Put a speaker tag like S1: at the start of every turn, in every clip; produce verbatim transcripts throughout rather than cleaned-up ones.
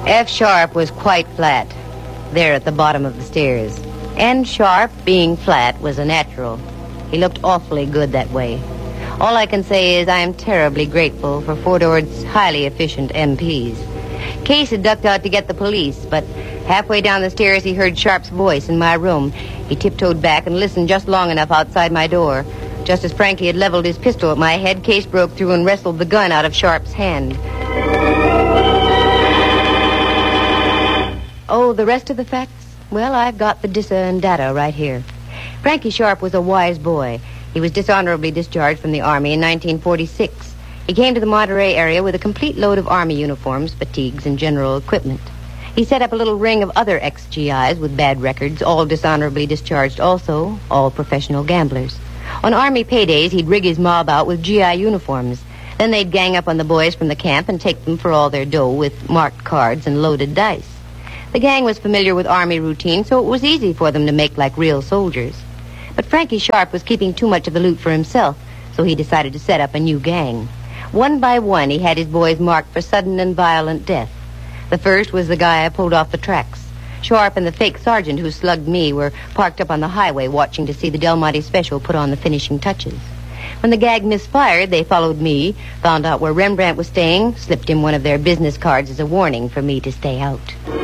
S1: F. Sharp was quite flat, there at the bottom of the stairs. N. Sharp, being flat, was a natural. He looked awfully good that way. All I can say is I am terribly grateful for Fort Ord's highly efficient M Ps. Case had ducked out to get the police, but halfway down the stairs he heard Sharp's voice in my room. He tiptoed back and listened just long enough outside my door. Just as Frankie had leveled his pistol at my head, Case broke through and wrestled the gun out of Sharp's hand. Oh, the rest of the facts? Well, I've got the dissa and data right here. Frankie Sharp was a wise boy. He was dishonorably discharged from the Army in nineteen forty-six. He came to the Monterey area with a complete load of Army uniforms, fatigues, and general equipment. He set up a little ring of other ex-G Is with bad records, all dishonorably discharged also, all professional gamblers. On Army paydays, he'd rig his mob out with G I uniforms. Then they'd gang up on the boys from the camp and take them for all their dough with marked cards and loaded dice. The gang was familiar with Army routine, so it was easy for them to make like real soldiers. But Frankie Sharp was keeping too much of the loot for himself, so he decided to set up a new gang. One by one, he had his boys marked for sudden and violent death. The first was the guy I pulled off the tracks. Sharp and the fake sergeant who slugged me were parked up on the highway watching to see the Del Monte Special put on the finishing touches. When the gag misfired, they followed me, found out where Rembrandt was staying, slipped him one of their business cards as a warning for me to stay out.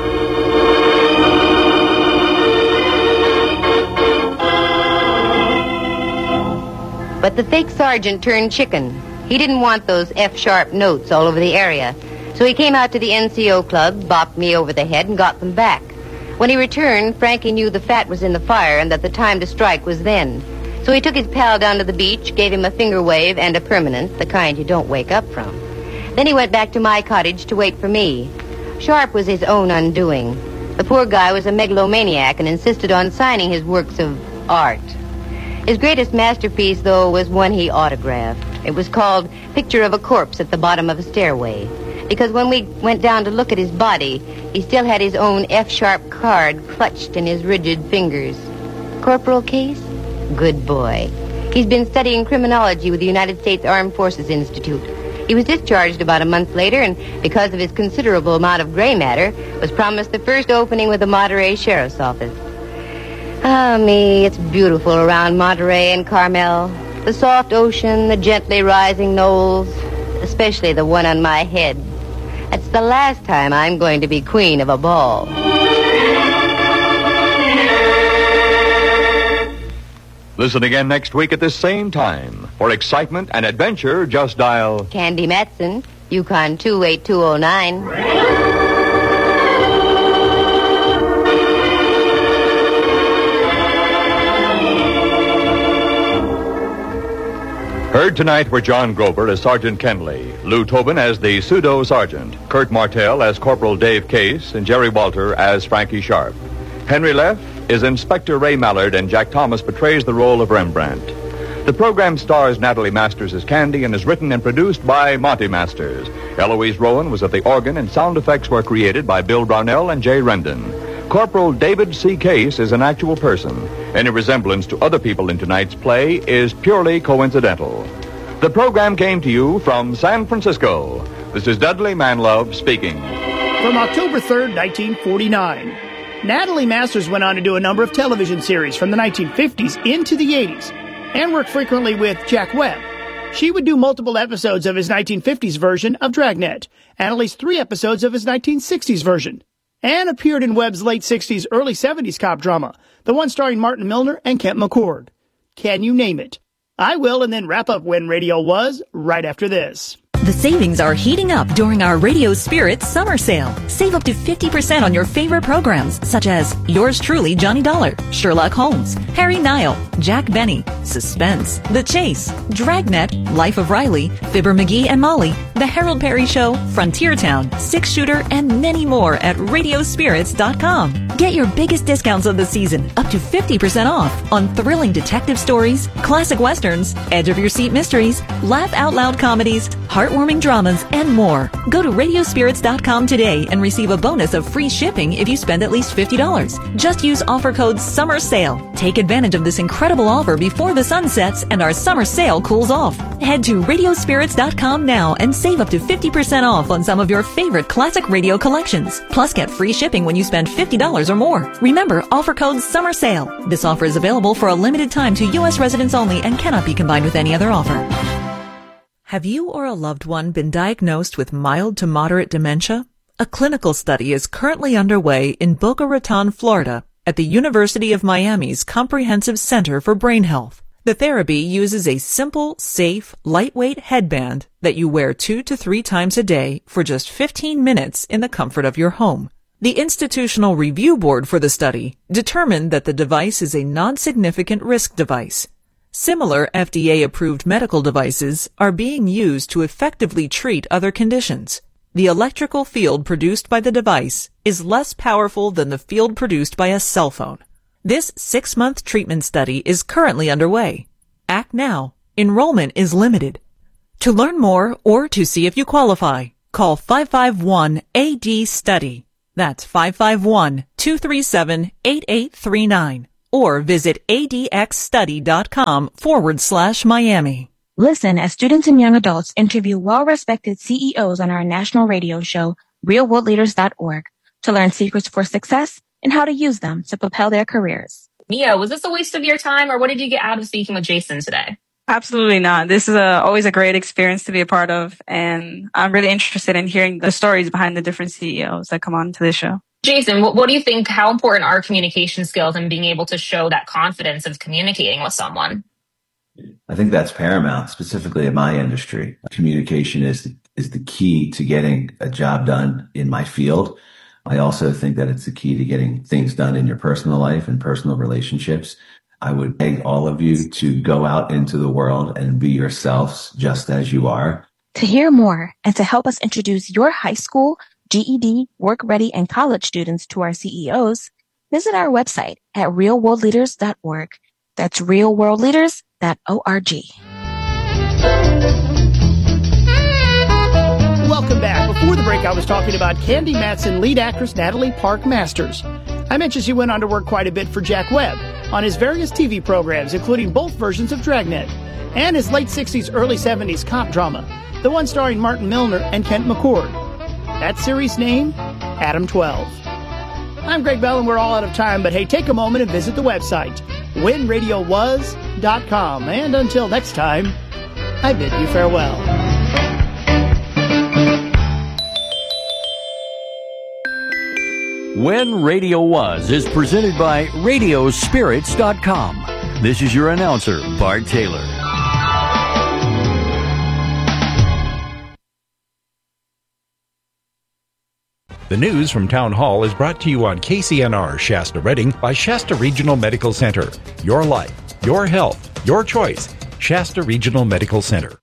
S1: But the fake sergeant turned chicken. He didn't want those F. Sharp notes all over the area. So he came out to the N C O club, bopped me over the head, and got them back. When he returned, Frankie knew the fat was in the fire and that the time to strike was then. So he took his pal down to the beach, gave him a finger wave and a permanent, the kind you don't wake up from. Then he went back to my cottage to wait for me. Sharp was his own undoing. The poor guy was a megalomaniac and insisted on signing his works of art. His greatest masterpiece, though, was one he autographed. It was called Picture of a Corpse at the Bottom of a Stairway. Because when we went down to look at his body, he still had his own F. Sharp card clutched in his rigid fingers. Corporal Case? Good boy. He's been studying criminology with the United States Armed Forces Institute. He was discharged about a month later, and because of his considerable amount of gray matter, was promised the first opening with the Monterey Sheriff's Office. Ah, me, it's beautiful around Monterey and Carmel. The soft ocean, the gently rising knolls, especially the one on my head. That's the last time I'm going to be queen of a ball.
S2: Listen again next week at this same time. For excitement and adventure, just dial...
S1: Candy Matson, Yukon two eight two oh nine.
S2: Heard tonight were John Grover as Sergeant Kenley, Lou Tobin as the pseudo-sergeant, Kurt Martell as Corporal Dave Case, and Jerry Walter as Frankie Sharp. Henry Leff is Inspector Ray Mallard, and Jack Thomas portrays the role of Rembrandt. The program stars Natalie Masters as Candy and is written and produced by Monty Masters. Eloise Rowan was at the organ, and sound effects were created by Bill Brownell and Jay Rendon. Corporal David C. Case is an actual person. Any resemblance to other people in tonight's play is purely coincidental. The program came to you from San Francisco. This is Dudley Manlove speaking.
S3: From October third, nineteen forty-nine, Natalie Masters went on to do a number of television series from the nineteen fifties into the eighties and worked frequently with Jack Webb. She would do multiple episodes of his nineteen fifties version of Dragnet and at least three episodes of his nineteen sixties version, and appeared in Webb's late sixties, early seventies cop drama, the one starring Martin Milner and Kent McCord. Can you name it? I will, and then wrap up When Radio Was right after this.
S4: The savings are heating up during our Radio Spirit summer sale. Save up to fifty percent on your favorite programs, such as Yours Truly, Johnny Dollar, Sherlock Holmes, Harry Nile, Jack Benny, Suspense, The Chase, Dragnet, Life of Riley, Fibber McGee and Molly, The Harold Perry Show, Frontier Town, Six Shooter, and many more at radio spirits dot com. Get your biggest discounts of the season, up to fifty percent off, on thrilling detective stories, classic westerns, edge-of-your-seat mysteries, laugh-out-loud comedies, heartwarming dramas, and more. Go to radio spirits dot com today and receive a bonus of free shipping if you spend at least fifty dollars. Just use offer code SUMMERSALE. Take advantage of this incredible offer before the sun sets and our summer sale cools off. Head to radio spirits dot com now and save Save up to fifty percent off on some of your favorite classic radio collections. Plus, get free shipping when you spend fifty dollars or more. Remember, offer code Summer Sale. This offer is available for a limited time to U S residents only and cannot be combined with any other offer. Have you or a loved one been diagnosed with mild to moderate dementia? A clinical study is currently underway in Boca Raton, Florida, at the University of Miami's Comprehensive Center for Brain Health. The therapy uses a simple, safe, lightweight headband that you wear two to three times a day for just fifteen minutes in the comfort of your home. The Institutional Review Board for the study determined that the device is a non-significant risk device. Similar F D A-approved medical devices are being used to effectively treat other conditions. The electrical field produced by the device is less powerful than the field produced by a cell phone. This six-month treatment study is currently underway. Act now. Enrollment is limited. To learn more or to see if you qualify, call five five one A D study. That's five five one, two three seven, eight eight three nine. Or visit adxstudy.com forward slash Miami.
S5: Listen as students and young adults interview well-respected C E Os on our national radio show, real world leaders dot org, to learn secrets for success and how to use them to propel their careers.
S6: Mia, was this a waste of your time, or what did you get out of speaking with Jason today?
S7: Absolutely not. This is a, always a great experience to be a part of, and I'm really interested in hearing the stories behind the different C E Os that come on to this show.
S6: Jason, what, what do you think, how important are communication skills and being able to show that confidence of communicating with someone?
S8: I think that's paramount, specifically in my industry. Communication is the, is the key to getting a job done in my field. I also think that it's the key to getting things done in your personal life and personal relationships. I would beg all of you to go out into the world and be yourselves just as you are.
S5: To hear more and to help us introduce your high school, G E D, work-ready, and college students to our C E Os, visit our website at real world leaders dot org. That's real world leaders dot org.
S3: Welcome back. Before the break, I was talking about Candy Matson lead actress Natalie Park Masters. I mentioned she went on to work quite a bit for Jack Webb on his various T V programs, including both versions of Dragnet and his late sixties, early seventies cop drama, the one starring Martin Milner and Kent McCord. That series name, Adam twelve. I'm Greg Bell, and we're all out of time, but hey, take a moment and visit the website, when radio was dot com. And until next time, I bid you farewell.
S9: When Radio Was is presented by radio spirits dot com. This is your announcer, Bart Taylor.
S10: The news from Town Hall is brought to you on K C N R Shasta Redding by Shasta Regional Medical Center. Your life, your health, your choice. Shasta Regional Medical Center.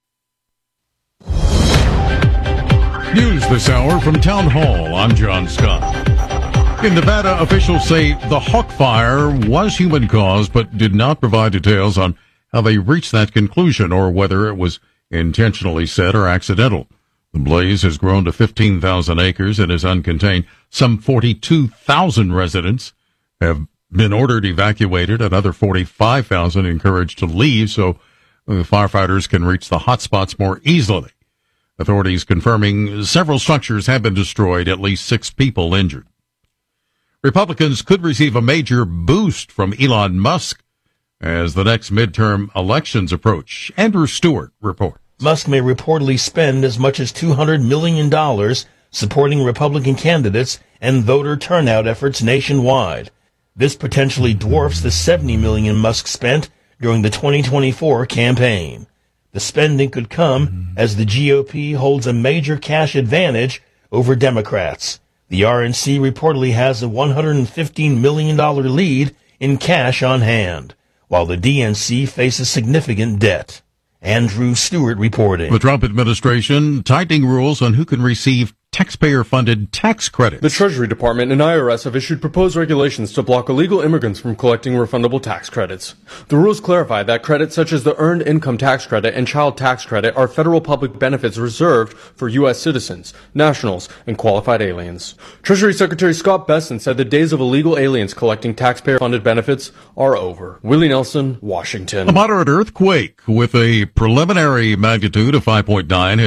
S11: News this hour from Town Hall. I'm John Scott. In Nevada, officials say the Hawk Fire was human-caused, but did not provide details on how they reached that conclusion or whether it was intentionally set or accidental. The blaze has grown to fifteen thousand acres and is uncontained. Some forty-two thousand residents have been ordered evacuated. Another forty-five thousand encouraged to leave so the firefighters can reach the hot spots more easily. Authorities confirming several structures have been destroyed, at least six people injured. Republicans could receive a major boost from Elon Musk as the next midterm elections approach. Andrew Stewart reports.
S12: Musk may reportedly spend as much as two hundred million dollars supporting Republican candidates and voter turnout efforts nationwide. This potentially dwarfs the seventy million dollars Musk spent during the twenty twenty-four campaign. The spending could come as the G O P holds a major cash advantage over Democrats. The R N C reportedly has a one hundred fifteen million dollars lead in cash on hand, while the D N C faces significant debt. Andrew Stewart reporting.
S11: The Trump administration tightening rules on who can receive taxpayer-funded tax credits.
S13: The Treasury Department and I R S have issued proposed regulations to block illegal immigrants from collecting refundable tax credits. The rules clarify that credits such as the Earned Income Tax Credit and Child Tax Credit are federal public benefits reserved for U S citizens, nationals, and qualified aliens. Treasury Secretary Scott Bessent said the days of illegal aliens collecting taxpayer-funded benefits are over. Willie Nelson, Washington.
S11: A moderate earthquake with a preliminary magnitude of five point nine has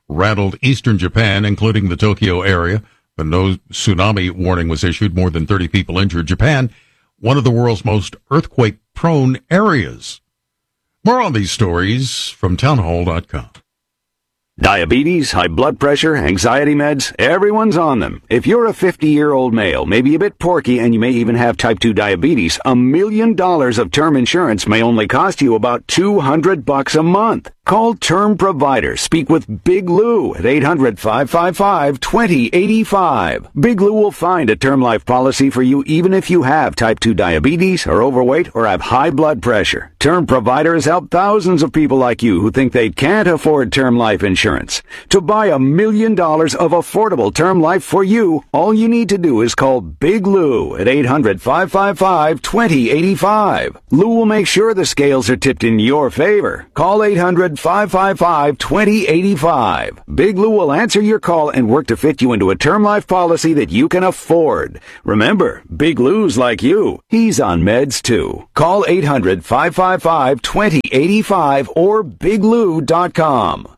S11: rattled eastern Japan, including the Tokyo area. But no tsunami warning was issued. More than thirty people injured. Japan, one of the world's most earthquake-prone areas. More on these stories from townhall dot com.
S14: Diabetes, high blood pressure, anxiety meds, everyone's on them. If you're a fifty-year-old male, maybe a bit porky, and you may even have type two diabetes, a million dollars of term insurance may only cost you about two hundred bucks a month. Call Term Provider. Speak with Big Lou at eight hundred, five five five, two zero eight five. Big Lou will find a term life policy for you even if you have type two diabetes, are overweight, or have high blood pressure. Term Provider has helped thousands of people like you who think they can't afford term life insurance. To buy a million dollars of affordable term life for you, all you need to do is call Big Lou at eight hundred, five five five, two zero eight five. Lou will make sure the scales are tipped in your favor. Call eight hundred, five five five, two zero eight five. Big Lou will answer your call and work to fit you into a term life policy that you can afford. Remember, Big Lou's like you. He's on meds too. Call eight hundred, five five five, two zero eight five or big lou dot com.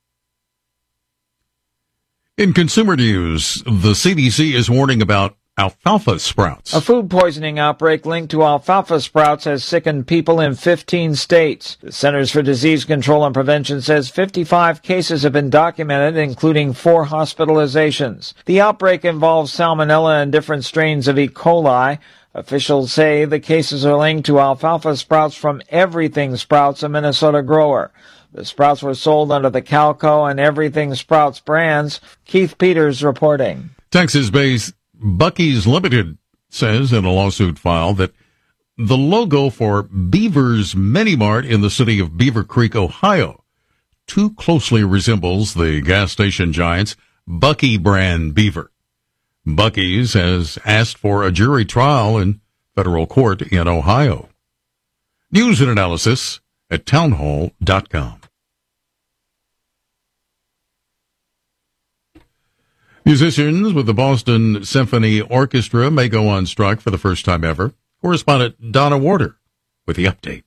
S11: In consumer news, the C D C is warning about alfalfa sprouts.
S15: A food poisoning outbreak linked to alfalfa sprouts has sickened people in fifteen states. The Centers for Disease Control and Prevention says fifty-five cases have been documented, including four hospitalizations. The outbreak involves salmonella and different strains of E. coli. Officials say the cases are linked to alfalfa sprouts from Everything Sprouts, a Minnesota grower. The sprouts were sold under the Calco and Everything Sprouts brands. Keith Peters reporting.
S11: Texas-based Buc-ee's Limited says in a lawsuit filed that the logo for Beaver's Mini Mart in the city of Beaver Creek, Ohio, too closely resembles the gas station giant's Buc-ee brand Beaver. Buc-ee's has asked for a jury trial in federal court in Ohio. News and analysis at townhall dot com. Musicians with the Boston Symphony Orchestra may go on strike for the first time ever. Correspondent Donna Warder with the update.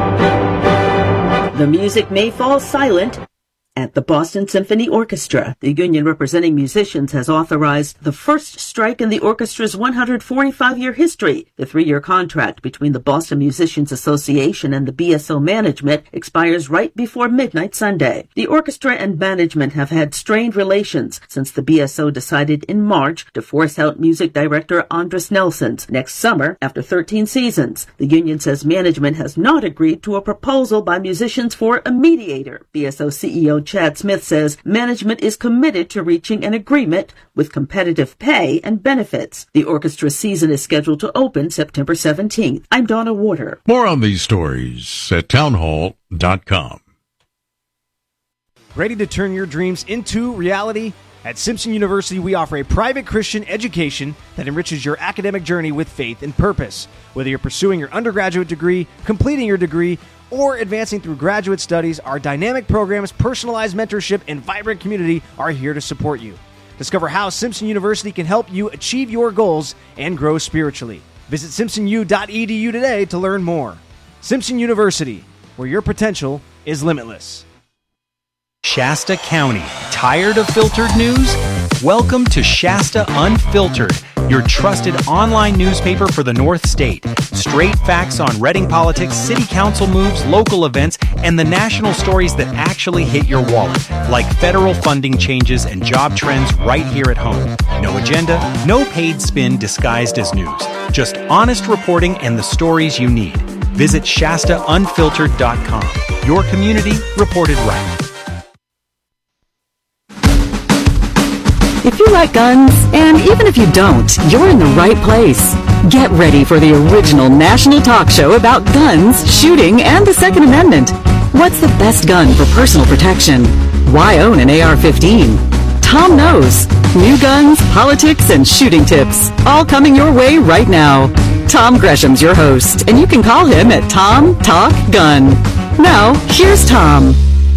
S16: The music may fall silent at the Boston Symphony Orchestra. The union representing musicians has authorized the first strike in the orchestra's one hundred forty-five year history. The three-year contract between the Boston Musicians Association and the B S O management expires right before midnight Sunday. The orchestra and management have had strained relations since the B S O decided in March to force out music director Andres Nelsons next summer after thirteen seasons. The union says management has not agreed to a proposal by musicians for a mediator. B S O C E O Chad Smith says management is committed to reaching an agreement with competitive pay and benefits. The orchestra season is scheduled to open September seventeenth. I'm Donna Warder.
S11: More on these stories at townhall dot com.
S17: Ready to turn your dreams into reality? At Simpson University, we offer a private Christian education that enriches your academic journey with faith and purpose. Whether you're pursuing your undergraduate degree, completing your degree, or advancing through graduate studies, our dynamic programs, personalized mentorship, and vibrant community are here to support you. Discover how Simpson University can help you achieve your goals and grow spiritually. Visit simpson u dot e d u today to learn more. Simpson University, where your potential is limitless.
S18: Shasta County. Tired of filtered news? Welcome to Shasta Unfiltered, your trusted online newspaper for the North State. Straight facts on Reading politics, city council moves, local events, and the national stories that actually hit your wallet, like federal funding changes and job trends right here at home. No agenda, no paid spin disguised as news. Just honest reporting and the stories you need. Visit Shasta Unfiltered dot com. Your community reported right.
S19: If you like guns, and even if you don't, you're in the right place. Get ready for the original national talk show about guns, shooting, and the Second Amendment. What's the best gun for personal protection? Why own an A R fifteen? Tom knows. New guns, politics, and shooting tips. All coming your way right now. Tom Gresham's your host, and you can call him at Tom Talk Gun. Now, here's Tom.